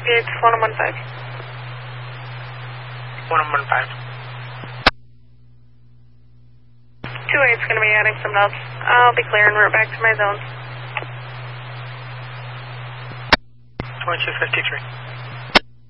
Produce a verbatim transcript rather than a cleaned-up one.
It's one one five. one one five. two eight's going to be adding some notes. I'll be clear and route back to my zone. twenty-two fifty-three.